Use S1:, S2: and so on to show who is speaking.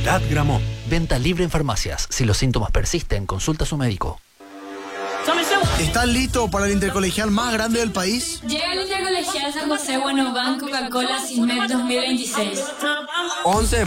S1: Unidad Gramont.
S2: Venta libre en farmacias. Si los síntomas persisten, consulta a su médico.
S3: ¿Están listos para el intercolegial más grande del país?
S4: Llega el Intercolegial San José Buenos Banco Coca-Cola CISMED 2026.
S3: 11